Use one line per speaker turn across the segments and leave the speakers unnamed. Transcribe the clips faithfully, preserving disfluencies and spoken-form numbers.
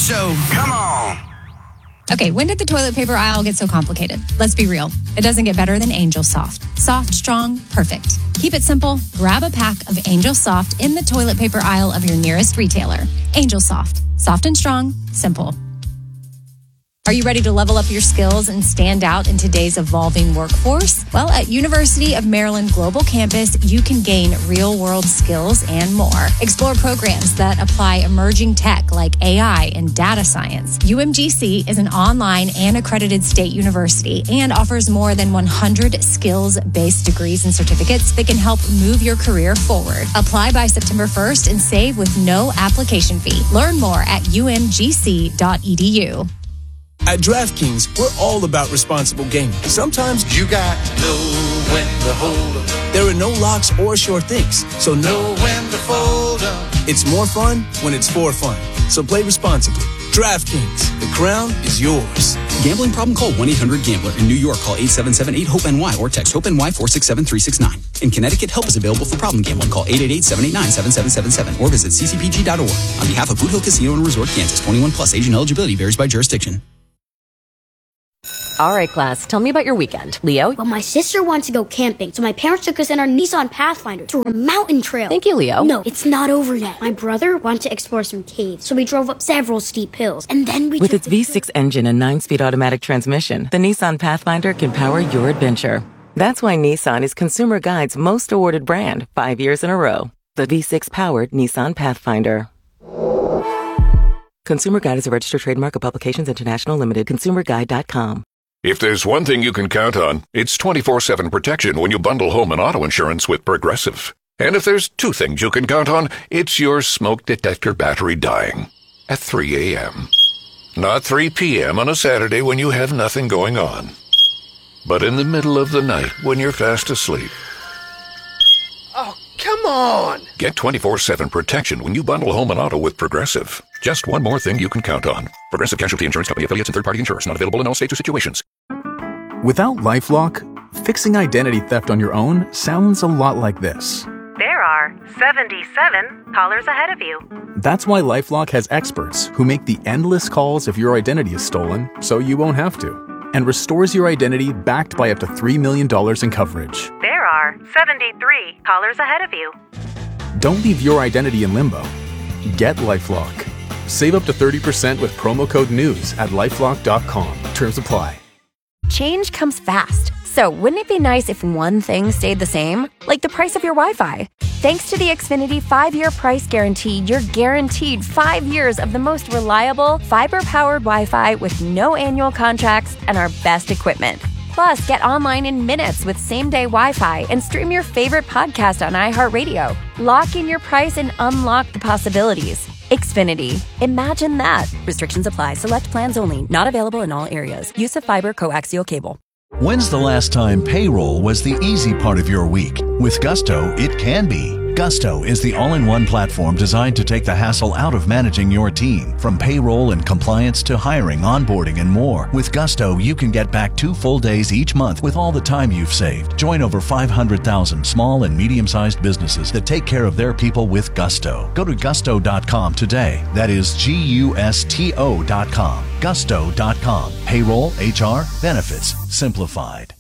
so come on.
Okay, when did the toilet paper aisle get so complicated? Let's be real. It doesn't get better than Angel Soft. Soft, strong, perfect. Keep it simple. Grab a pack of Angel Soft in the toilet paper aisle of your nearest retailer. Angel Soft. Soft and strong. Simple. Are you ready to level up your skills and stand out in today's evolving workforce? Well, at University of Maryland Global Campus, you can gain real-world skills and more. Explore programs that apply emerging tech like A I and data science. U M G C is an online and accredited state university and offers more than one hundred skills-based degrees and certificates that can help move your career forward. Apply by September first and save with no application fee. Learn more at U M G C dot E D U.
At DraftKings, we're all about responsible gaming. Sometimes
you got to know when to hold up.
There are no locks or sure things, so know
when to fold up.
It's more fun when it's for fun. So play responsibly. DraftKings, the crown is yours.
Gambling problem? Call one eight hundred gambler. In New York, call eight seven seven eight hope N Y or text HOPE-NY four six seven three six nine. In Connecticut, help is available for problem gambling. Call eight eight eight seven eight nine seven seven seven seven or visit c c p g dot org. On behalf of Boot Hill Casino and Resort, Kansas, twenty-one plus, age and eligibility varies by jurisdiction.
All right, class, tell me about your weekend. Leo?
Well, my sister wants to go camping, so my parents took us in our Nissan Pathfinder to a mountain trail.
Thank you, Leo.
No, it's not over yet. My brother wanted to explore some caves, so we drove up several steep hills, and then we
With its V six engine and nine-speed automatic transmission, the Nissan Pathfinder can power your adventure. That's why Nissan is Consumer Guide's most awarded brand, five years in a row. The V six-powered Nissan Pathfinder. Consumer Guide is a registered trademark of Publications International Limited. consumer guide dot com.
If there's one thing you can count on, it's twenty-four seven protection when you bundle home and auto insurance with Progressive. And if there's two things you can count on, it's your smoke detector battery dying at three a.m. Not three p.m. on a Saturday when you have nothing going on, but in the middle of the night when you're fast asleep.
Oh, come on!
Get twenty-four seven protection when you bundle home and auto with Progressive. Just one more thing you can count on. Progressive Casualty Insurance Company affiliates and third-party insurers. Not available in all states or situations.
Without LifeLock, fixing identity theft on your own sounds a lot like this.
There are seventy-seven callers ahead of you.
That's why LifeLock has experts who make the endless calls if your identity is stolen so you won't have to, and restores your identity backed by up to three million dollars in coverage.
There are seventy-three callers ahead of you.
Don't leave your identity in limbo. Get LifeLock. Save up to thirty percent with promo code NEWS at lifelock dot com. Terms apply.
Change comes fast. So wouldn't it be nice if one thing stayed the same? Like the price of your Wi-Fi. Thanks to the Xfinity five-year price guarantee, you're guaranteed five years of the most reliable, fiber-powered Wi-Fi with no annual contracts and our best equipment. Plus, get online in minutes with same-day Wi-Fi and stream your favorite podcast on iHeartRadio. Lock in your price and unlock the possibilities. Xfinity. Imagine that. Restrictions apply. Select plans only. Not available in all areas. Use of fiber coaxial cable.
When's the last time payroll was the easy part of your week? With Gusto, it can be. Gusto is the all-in-one platform designed to take the hassle out of managing your team. From payroll and compliance to hiring, onboarding, and more. With Gusto, you can get back two full days each month with all the time you've saved. Join over five hundred thousand small and medium-sized businesses that take care of their people with Gusto. Go to gusto dot com today. That is G U S T O dot com. gusto dot com. Payroll, H R, benefits, simplified.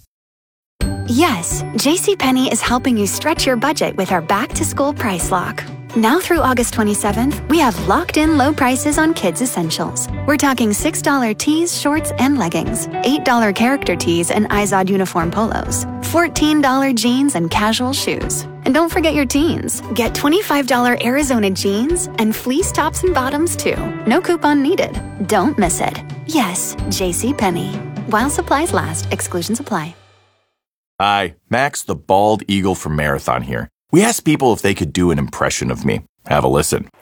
Yes, JCPenney is helping you stretch your budget with our back-to-school price lock. Now through August twenty-seventh, we have locked-in low prices on kids' essentials. We're talking six dollars tees, shorts, and leggings, eight dollars character tees and Izod uniform polos, fourteen dollars jeans and casual shoes. And don't forget your teens. Get twenty-five dollars Arizona jeans and fleece tops and bottoms, too. No coupon needed. Don't miss it. Yes, JCPenney. While supplies last, exclusions apply.
Hi, Max the Bald Eagle from Marathon here. We asked people if they could do an impression of me. Have a listen.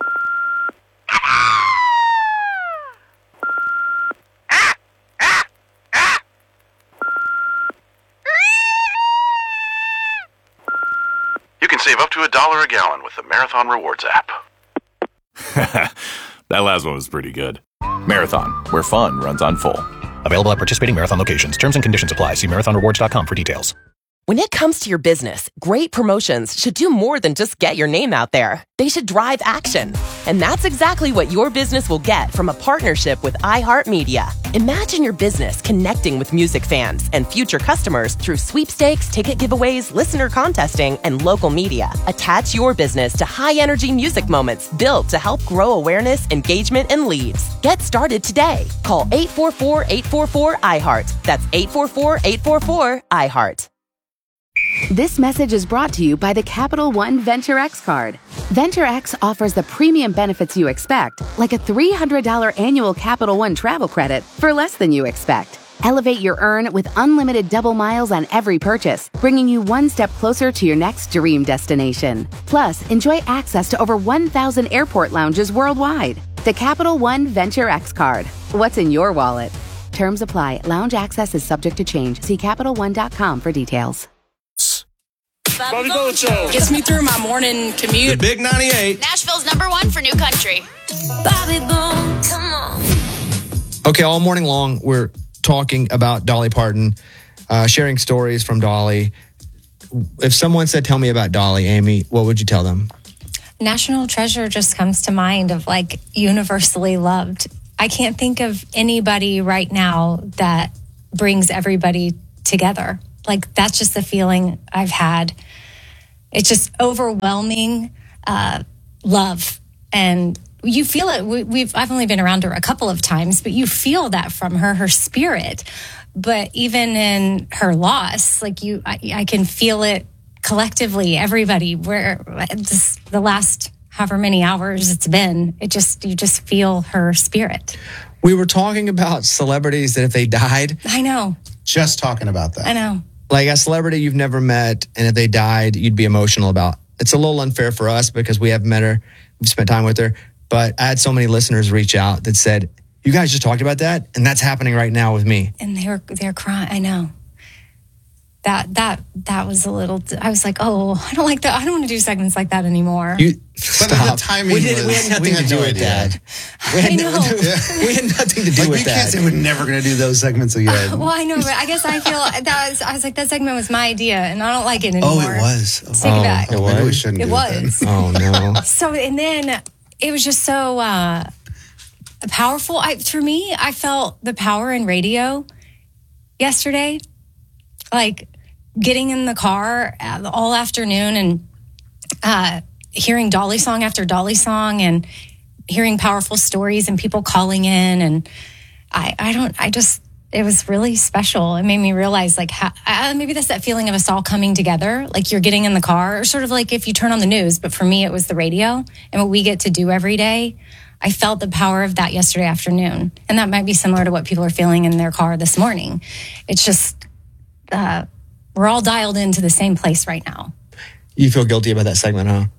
You can save up to a dollar a gallon with the Marathon Rewards app.
That last one was pretty good. Marathon, where fun runs on full.
Available at participating Marathon locations. Terms and conditions apply. See marathon rewards dot com for details.
When it comes to your business, great promotions should do more than just get your name out there. They should drive action. And that's exactly what your business will get from a partnership with iHeartMedia. Imagine your business connecting with music fans and future customers through sweepstakes, ticket giveaways, listener contesting, and local media. Attach your business to high-energy music moments built to help grow awareness, engagement, and leads. Get started today. Call eight four four, eight four four, I heart. That's eight four four, eight four four, I heart.
This message is brought to you by the Capital One Venture X card. Venture X offers the premium benefits you expect, like a three hundred dollars annual Capital One travel credit for less than you expect. Elevate your earn with unlimited double miles on every purchase, bringing you one step closer to your next dream destination. Plus, enjoy access to over one thousand airport lounges worldwide. The Capital One Venture X card. What's in your wallet? Terms apply. Lounge access is subject to change. See Capital One dot com for details.
Bobby Bones Show. Gets me through my morning commute.
The Big ninety-eight.
Nashville's number one for new country. Bobby Bones, come on.
Okay, all morning long, we're talking about Dolly Parton, uh, sharing stories from Dolly. If someone said, tell me about Dolly, Amy, what would you tell them?
National treasure just comes to mind of like universally loved. I can't think of anybody right now that brings everybody together. Like, that's just the feeling I've had. It's just overwhelming uh, love. And you feel it. We, we've I've only been around her a couple of times, but you feel that from her, her spirit. But even in her loss, like you, I, I can feel it collectively, everybody, where just the last however many hours it's been, it just, you just feel her spirit.
We were talking about celebrities that if they died.
I know.
Just talking about that.
I know.
Like a celebrity you've never met, and if they died, you'd be emotional about. It's a little unfair for us because we haven't met her, we've spent time with her. But I had so many listeners reach out that said, "You guys just talked about that, and that's happening right now with me."
And they're they're crying. I know. That that that was a little. I was like, "Oh, I don't like that. I don't want to do segments like that anymore."
You
But the timing
we, did,
was,
we had nothing
we had
to do
no
with
idea.
that. We had,
I know.
we had nothing to do
like,
with
we
that.
can't say we're never going to do those segments again.
Well, I know, but I guess I feel that was. I was like, that segment was my idea, and I don't like it anymore.
Oh, it was.
Let's take
oh,
it back.
It was.
Maybe we shouldn't
It
do
was.
it then.
Oh no.
So, and then it was just so uh, powerful. I, for me, I felt the power in radio yesterday. Like getting in the car all afternoon and uh, hearing Dolly song after Dolly song and hearing powerful stories and people calling in. And I, I don't, I just, it was really special. It made me realize like how, uh, maybe that's that feeling of us all coming together. Like you're getting in the car, or sort of like if you turn on the news, but for me, it was the radio and what we get to do every day. I felt the power of that yesterday afternoon. And that might be similar to what people are feeling in their car this morning. It's just, uh, we're all dialed into the same place right now.
You feel guilty about that segment, huh?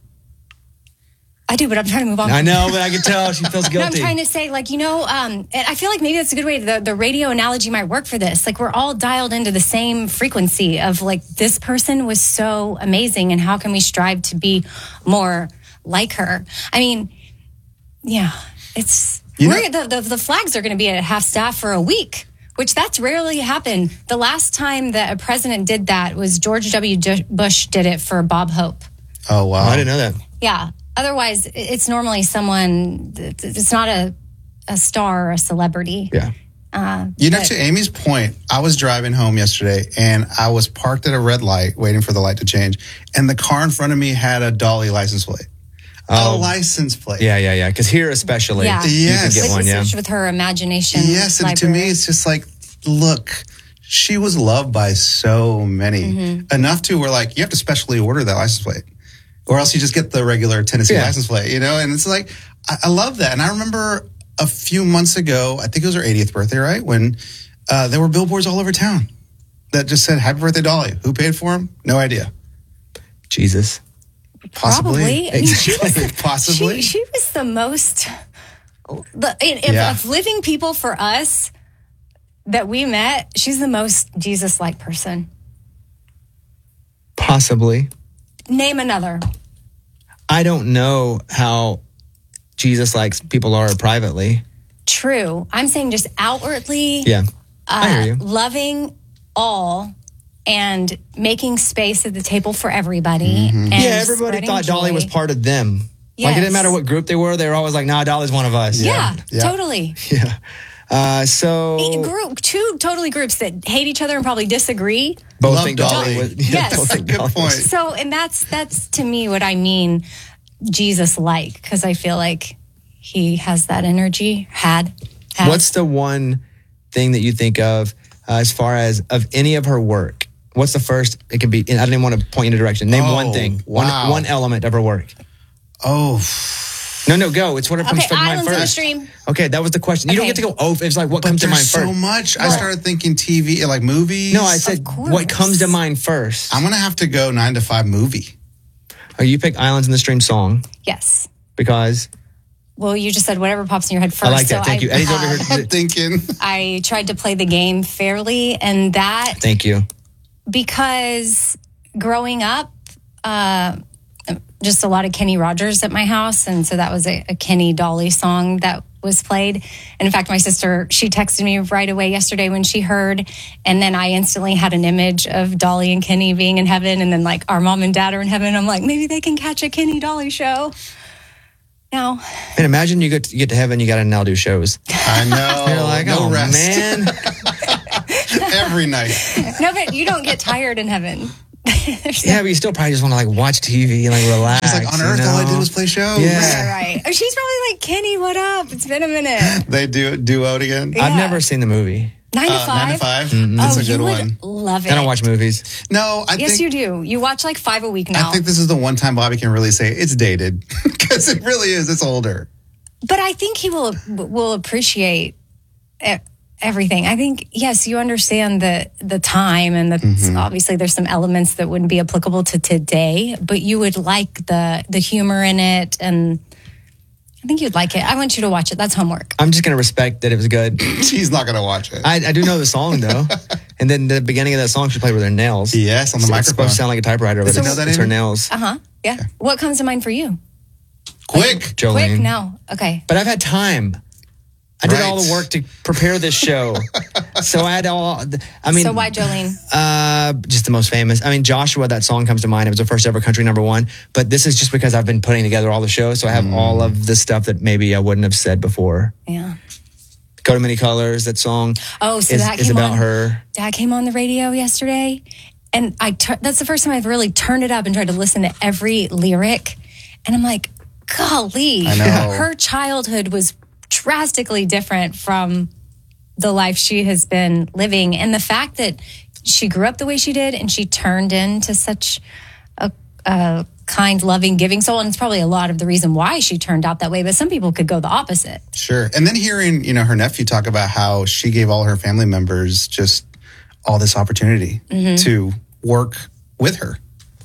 I do, but I'm trying to move on.
I know, but I can tell she feels
No, I'm
guilty.
trying to say, like, you know, um, and I feel like maybe that's a good way. The, the radio analogy might work for this. Like, we're all dialed into the same frequency of, like, this person was so amazing, and how can we strive to be more like her? I mean, yeah, it's...
You
we're, the, the, the flags are going to be at half staff for a week, which that's rarely happened. The last time that a president did that was George W. Bush did it for Bob Hope.
Oh, wow.
I didn't know that.
Yeah. Otherwise, it's normally someone, it's not a, a star or a celebrity.
Yeah.
Uh,
You know,
but-
to Amy's point, I was driving home yesterday and I was parked at a red light waiting for the light to change. And the car in front of me had a Dolly license plate.
Oh.
A license plate.
Yeah, yeah, yeah. Because here especially,
Yeah.
you
Yes.
can get
Like
one,
you
yeah.
search with her imagination.
Yes, and
library.
to me, it's just like, look, she was loved by so many.
Mm-hmm.
Enough to where, like, you have to specially order that license plate. Or else you just get the regular Tennessee
Yeah.
license plate, you know? And it's like, I, I love that. And I remember a few months ago, I think it was her eightieth birthday, right? When uh, there were billboards all over town that just said, "Happy birthday, Dolly." Who paid for them? No idea.
Jesus.
Possibly.
Probably. I mean, she was,
Possibly.
She, she was the most, the, if,
Yeah.
of living people for us that we met, she's the most Jesus-like person.
Possibly.
Name another.
I don't know how Jesus likes people are privately.
True. I'm saying just outwardly
Yeah.
uh,
I hear you.
loving all and making space at the table for everybody.
Mm-hmm.
And
yeah, everybody
spreading
thought Dolly
joy.
was part of them. Like,
Yes.
it didn't matter what group they were. They were always like, nah, Dolly's one of us.
Yeah, totally.
Yeah. Uh, so...
Group, two totally groups that hate each other and probably disagree.
Both
Love
think Dolly
Dolly.
was...
Yes.
both think Dolly was-
So, and that's, that's to me what I mean Jesus-like, because I feel like he has that energy, had. had.
What's the one thing that you think of uh, as far as of any of her work? What's the first? It can be. I don't even want to point you in a direction. Name
Oh,
one thing.
wow.
One one element of her work.
Oh.
No, no, go. It's what comes
Okay,
to mind
Islands in the
first.
Stream.
Okay, that was the question. You don't
Okay.
get to go. Oh, it's like what
But
comes to mind
there's
first.
so much. I started thinking T V, like movies.
No, I said what comes to mind first.
I'm going to have to go nine to five movie.
Oh, you pick Islands in the Stream song
Yes.
because
Well, you just said whatever pops in your head first.
I like that.
so
Thank you. Eddie's over here.
I'm thinking.
I tried to play the game fairly, and that
Thank you.
because growing up, uh, just a lot of Kenny Rogers at my house, and so that was a, a Kenny Dolly song that was played. And in fact, my sister, she texted me right away yesterday when she heard, and then I instantly had an image of Dolly and Kenny being in heaven, and then like our mom and dad are in heaven. I'm like, maybe they can catch a Kenny Dolly show. No.
And imagine you get to, you get to heaven, you got to now do shows.
I know.
You're like,
no
oh
rest.
man.
Every night.
No, but you don't get tired in heaven.
Yeah, but you still probably just want to like watch T V and like relax.
She's like, on
you
Earth, all I
know?
did was play shows.
Yeah.
Right. Oh, she's probably like, Kenny, what up? It's been a minute.
They do duo it again.
Yeah.
I've never seen the movie.
Nine to
Uh,
five?
Nine to five.
Mm-mm.
That's
oh,
a good
you would
one.
love it.
I don't watch movies.
No, I
yes,
think
you do. You watch like five a week now.
I think this is the one time Bobby can really say it's dated because it really is. It's older.
But I think he will will appreciate e- everything. I think, yes, you understand the the time and the
Mm-hmm.
obviously there's some elements that wouldn't be applicable to today, but you would like the the humor in it, and I think you'd like it. I want you to watch it. That's homework.
I'm just going to respect that it was good.
She's not going to watch it.
I, I do know the song though. And then the beginning of that song, she played with her nails.
Yes, on the
It's
microphone.
supposed to sound like a typewriter, but
Does it
it's,
know that,
it's her
Amy?
nails.
Uh huh. Yeah. What comes to mind for you?
Quick.
Jolene.
Quick? No. Okay.
But I've had time. I did
Right.
all the work to prepare this show. So I had all, I mean.
so why Jolene?
Uh, just the most famous. I mean, Joshua, that song comes to mind. It was the first ever country number one. But this is just because I've been putting together all the shows. So I have
Mm.
all of the stuff that maybe I wouldn't have said before.
Yeah.
Go to Many Colors, that song
Oh, so
is,
that
is
came
about
on.
her.
Dad came on the radio yesterday, and I tur- that's the first time I've really turned it up and tried to listen to every lyric. And I'm like, golly,
I know.
her childhood was drastically different from the life she has been living. And the fact that she grew up the way she did and she turned into such a, a kind, loving, giving soul. And it's probably a lot of the reason why she turned out that way. But some people could go the opposite.
Sure. And then hearing, you know, her nephew talk about how she gave all her family members just all this opportunity
Mm-hmm.
to work with her.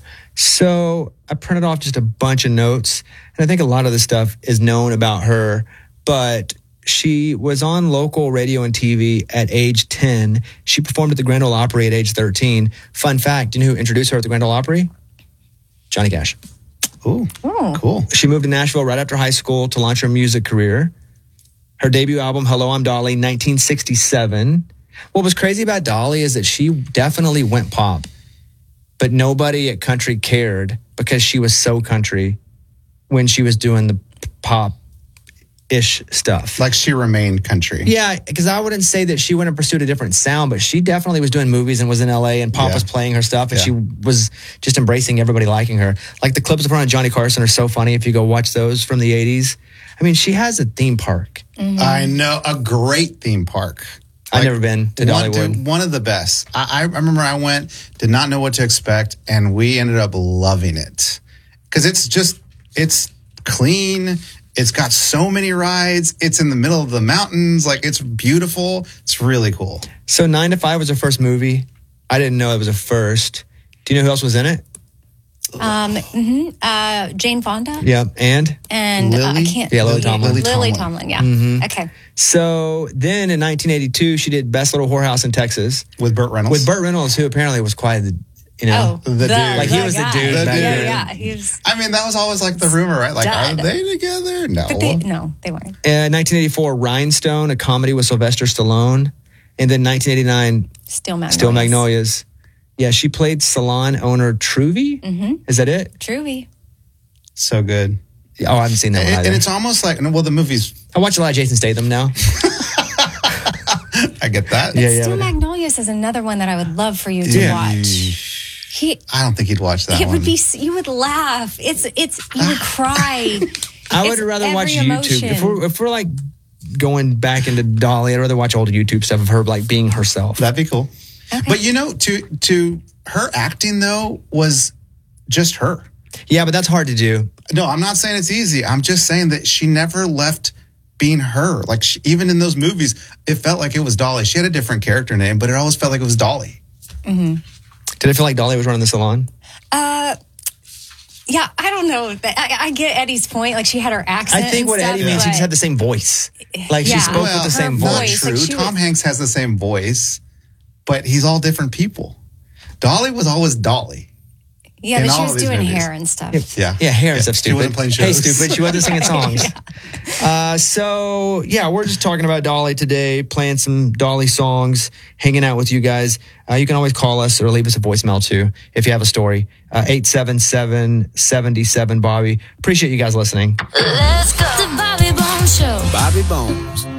So I printed off just a bunch of notes. And I think a lot of the stuff is known about her. But she was on local radio and T V at age ten. She performed at the Grand Ole Opry at age thirteen. Fun fact, do you know who introduced her at the Grand Ole Opry? Johnny Cash.
Ooh, cool.
She moved to Nashville right after high school to launch her music career. Her debut album, Hello, I'm Dolly, nineteen sixty-seven. What was crazy about Dolly is that she definitely went pop, but nobody at country cared because she was so country when she was doing the pop ish stuff.
Like she remained country.
Yeah, because I wouldn't say that she went and pursued a different sound, but she definitely was doing movies and was in L A and Pop
Yeah.
was playing her stuff and
Yeah.
she was just embracing everybody liking her. Like the clips of her on Johnny Carson are so funny if you go watch those from the eighties. I mean, she has a theme park.
I know, a great theme park.
I've never been to
One,
Dollywood.
dude, one of the best. I, I remember I went, did not know what to expect, and we ended up loving it. Because it's just, it's clean. It's got so many rides. It's in the middle of the mountains. Like, it's beautiful. It's really cool.
So Nine to Five was her first movie. I didn't know it was a first. Do you know who else was in it?
Um, mhm. uh, Jane Fonda.
Yeah, and?
And uh, I can't.
Yeah, Lily Tomlin.
Lily, Lily Tomlin, yeah.
Mhm.
Okay.
So then in nineteen eighty-two, she did Best Little Whorehouse in Texas.
With Burt Reynolds.
With Burt Reynolds, who apparently was quite the, you know.
Oh,
the dude.
Like he
the
was
guy.
the dude
The
back
dude.
then.
Yeah, he was.
I mean, that was always like the rumor, right? Like,
Dud.
are they together? No.
But they, no, they weren't.
Uh, nineteen eighty-four, Rhinestone, a comedy with Sylvester Stallone. And then nineteen eighty-nine,
Still Magnolias.
Still Magnolias. Yeah, she played salon owner Truvy.
Mm-hmm.
Is that it?
Truvy.
So good.
Oh, I haven't seen that one
And,
either.
and it's almost like, well, the movie's.
I watch a lot of Jason Statham now.
I get that.
Yeah, yeah.
Steel
but-
Magnolias is another one that I would love for you to
Yeah.
watch. He,
I don't think he'd watch that
it
one.
would be. You would laugh. It's. It's. You would cry.
I would
It's
rather watch
every
YouTube. If
emotion.
we're, if we're like going back into Dolly, I'd rather watch old YouTube stuff of her like being herself.
That'd be cool. But you know, to to her acting though was just her.
Yeah, but that's hard to do.
No, I'm not saying it's easy. I'm just saying that she never left being her. Like she, even in those movies, it felt like it was Dolly. She had a different character name, but it always felt like it was Dolly.
Mm-hmm.
Did it feel like Dolly was running the salon?
Uh, yeah, I don't know. I, I get Eddie's point. Like she had her accent.
I think
and
what
stuff,
Eddie means, she
but-
just had the same voice. Like
Yeah.
she spoke
Well,
with the same
not
voice.
true.
Like, she
Tom
was-
Hanks has the same voice, but he's all different people. Dolly was always Dolly.
Yeah,
in
but she
all
was
of these
doing
movies.
hair and stuff.
Yeah.
Yeah, hair and
Yeah.
stuff,
She
stupid.
wasn't playing
Hey,
shows.
stupid. She wasn't singing songs. uh, so, yeah, we're just talking about Dolly today, playing some Dolly songs, hanging out with you guys. Uh, you can always call us or leave us a voicemail, too, if you have a story. Uh, eight seven seven, seven seven, Bobby. Appreciate you guys listening.
Let's go. The Bobby Bones Show.
Bobby Bones.